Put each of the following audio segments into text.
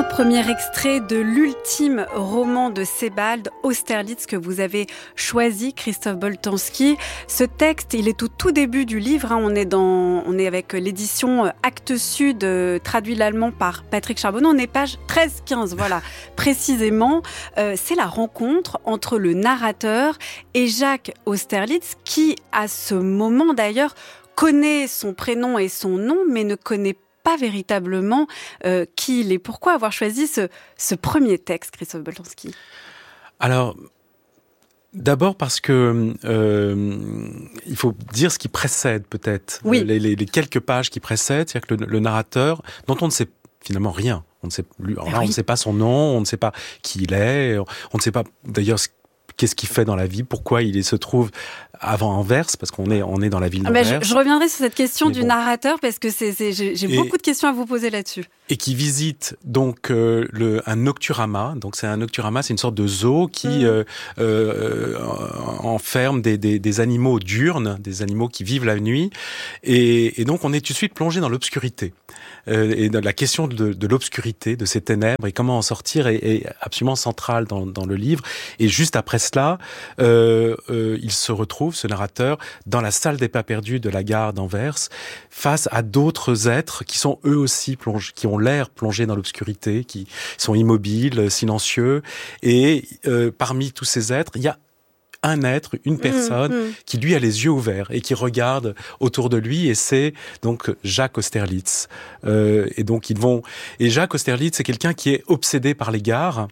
Un premier extrait de l'ultime roman de Sebald, Austerlitz, que vous avez choisi, Christophe Boltanski. Ce texte, il est au tout début du livre. On est avec l'édition Actes Sud, traduit l'allemand par Patrick Charbonneau. On est page 13-15, voilà, précisément. C'est la rencontre entre le narrateur et Jacques Austerlitz, qui, à ce moment d'ailleurs, connaît son prénom et son nom, mais ne connaît pas véritablement qui il est. Pourquoi avoir choisi ce premier texte, Christophe Boltanski ? Alors, d'abord parce que il faut dire ce qui précède peut-être, oui. les quelques pages qui précèdent, c'est-à-dire que le narrateur, dont on ne sait finalement rien, on ne sait plus, alors là, on ne sait pas son nom, on ne sait pas qui il est, on ne sait pas d'ailleurs qu'est-ce qu'il fait dans la vie, pourquoi il se trouve avant Anvers, parce qu'on est dans la ville d'Anvers. Je reviendrai sur cette question du narrateur, parce que j'ai beaucoup de questions à vous poser là-dessus. Et qui visite donc un nocturama. Donc c'est un nocturama, c'est une sorte de zoo qui enferme des animaux diurnes, des animaux qui vivent la nuit. Et donc on est tout de suite plongé dans l'obscurité. Et dans la question de l'obscurité, de ces ténèbres, et comment en sortir est absolument centrale dans le livre. Et juste après cela, il se retrouve, ce narrateur, dans la salle des pas perdus de la gare d'Anvers, face à d'autres êtres qui sont eux aussi qui ont l'air plongés dans l'obscurité, qui sont immobiles, silencieux. Et parmi tous ces êtres, il y a un être, une personne qui lui a les yeux ouverts et qui regarde autour de lui, et c'est donc Jacques Austerlitz. Et donc et Jacques Austerlitz, c'est quelqu'un qui est obsédé par les gares,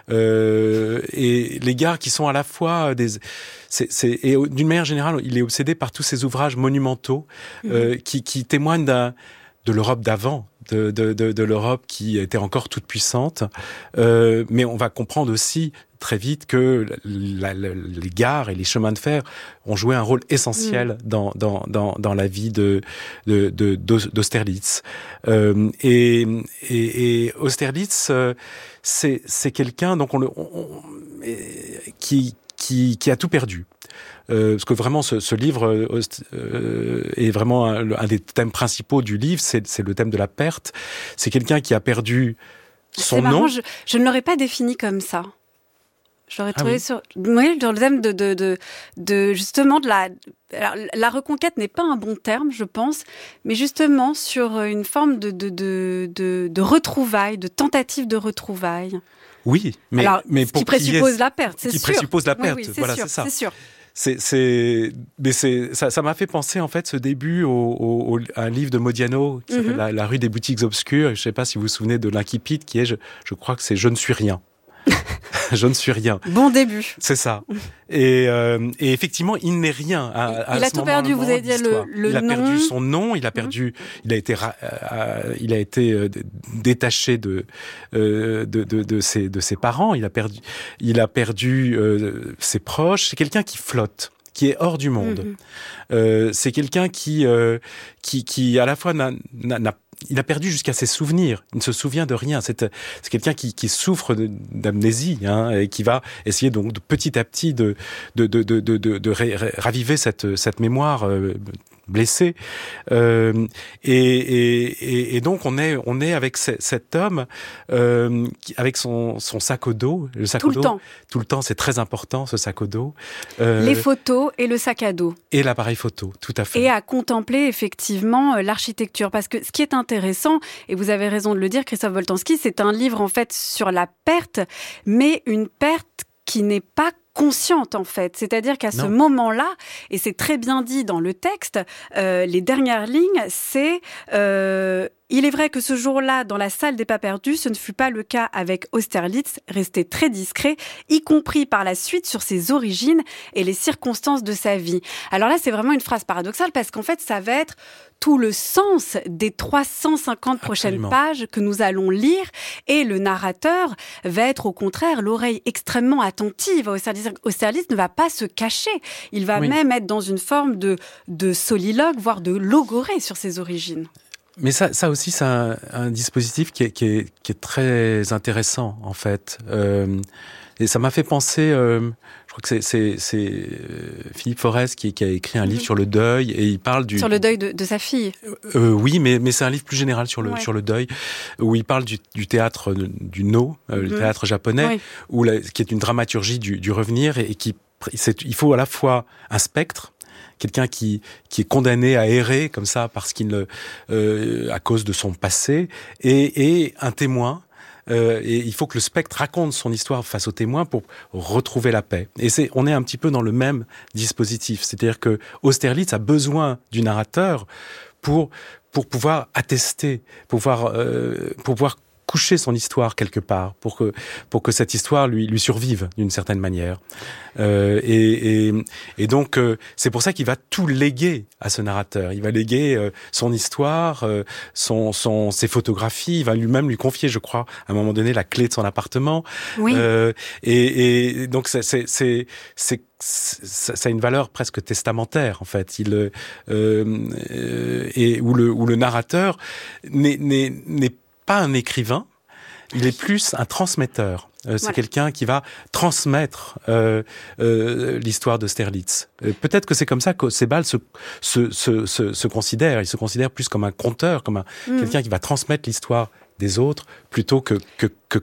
et les gares qui sont à la fois et d'une manière générale, il est obsédé par tous ces ouvrages monumentaux qui témoignent de l'Europe d'avant, de l'Europe qui était encore toute puissante. Mais on va comprendre aussi très vite que les gares et les chemins de fer ont joué un rôle essentiel dans la vie d'Austerlitz. Et Austerlitz, c'est quelqu'un donc qui a tout perdu. Parce que vraiment, ce livre est vraiment un des thèmes principaux du livre, c'est le thème de la perte. C'est quelqu'un qui a perdu son nom. Je ne l'aurais pas défini comme ça. Je l'aurais trouvé sur le thème de justement de la reconquête n'est pas un bon terme, je pense, mais justement sur une forme de retrouvailles, de tentative de retrouvailles. Oui, mais qui présuppose la perte, c'est sûr. Qui présuppose la perte, oui, voilà, sûr, c'est ça. C'est sûr. Ça m'a fait penser en fait ce début à un livre de Modiano qui s'appelle La rue des boutiques obscures. Je ne sais pas si vous vous souvenez de l'incipit qui est, je crois que c'est Je ne suis rien. Je ne suis rien. Bon début. C'est ça. Et effectivement, il n'est rien. Il a tout perdu. Vous avez dit le nom. Il a perdu son nom. Il a perdu. Il a été détaché de ses parents. Il a perdu ses proches. C'est quelqu'un qui flotte, qui est hors du monde. C'est quelqu'un qui à la fois il a perdu jusqu'à ses souvenirs. Il ne se souvient de rien. C'est quelqu'un qui souffre d'amnésie, et qui va essayer donc de petit à petit de raviver cette mémoire blessé, et donc on est avec cet homme avec son sac au dos, le sac au dos tout le temps, c'est très important, ce sac au dos, les photos et le sac à dos et l'appareil photo, tout à fait, et à contempler effectivement l'architecture, parce que ce qui est intéressant, et vous avez raison de le dire, Christophe Boltanski, c'est un livre en fait sur la perte, mais une perte qui n'est pas consciente en fait, c'est-à-dire qu'à ce moment-là, et c'est très bien dit dans le texte, les dernières lignes, c'est il est vrai que ce jour-là, dans la salle des pas perdus, ce ne fut pas le cas avec Austerlitz, resté très discret, y compris par la suite sur ses origines et les circonstances de sa vie. Alors là, c'est vraiment une phrase paradoxale, parce qu'en fait, ça va être tout le sens des 350 prochaines pages que nous allons lire, et le narrateur va être au contraire l'oreille extrêmement attentive. Austerlitz ne va pas se cacher, il va même être dans une forme de soliloque, voire de logorée sur ses origines. Mais ça aussi, c'est un dispositif qui est très intéressant, en fait. Et ça m'a fait penser, crois que c'est Philippe Forest qui a écrit un livre sur le deuil, et il parle sur le deuil de sa fille. Oui, mais c'est un livre plus général sur le deuil, où il parle du théâtre du No, le théâtre japonais, qui est une dramaturgie du revenir, et il faut à la fois un spectre, quelqu'un qui est condamné à errer comme ça parce à cause de son passé, et un témoin. Et il faut que le spectre raconte son histoire face au témoin pour retrouver la paix. Et on est un petit peu dans le même dispositif. C'est-à-dire que Austerlitz a besoin du narrateur pour pouvoir attester, pour pouvoir coucher son histoire quelque part, pour que cette histoire lui survive d'une certaine manière. Et donc c'est pour ça qu'il va tout léguer à ce narrateur. Il va léguer son histoire, ses photographies. Il va lui-même lui confier, je crois, à un moment donné, la clé de son appartement. Oui. Et donc ça a une valeur presque testamentaire, en fait. Où le narrateur n'est pas un écrivain, il est plus un transmetteur. C'est quelqu'un qui va transmettre l'histoire d'Austerlitz. Peut-être que c'est comme ça que Sebald se considère. Il se considère plus comme un conteur, comme quelqu'un qui va transmettre l'histoire des autres plutôt que